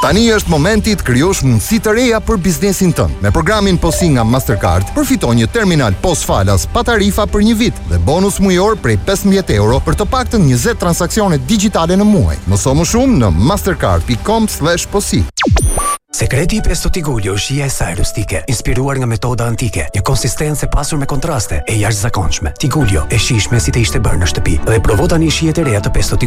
Tani është momenti të krijosh mundësi të reja për biznesin tënd. Me programin POSi nga Mastercard, përfiton një terminal POS falas pa tarifa për një vit dhe bonus mujor prej 15 euro për të paktën 20 transaksione digjitale në muaj. Mëso më shumë në mastercard.com/posi. Sekreti i pesto Tigulio është shija e saj rustike, inspiruar nga metoda antike, një konsistencë e pasur me kontraste e jashtëzakonshme. Tigulio e shijshme si të ishte bërë në shtëpi dhe provo tani shijet e reja të pesto Tigulio.